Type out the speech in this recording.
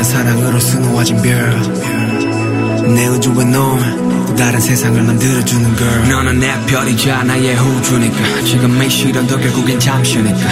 사랑으로 수놓아진 별내 우주와 넌 또 다른 세상을 만들어주는 girl. 너는 내 별이자 나의 우주니까 지금의 시련도 결국엔 잠시니까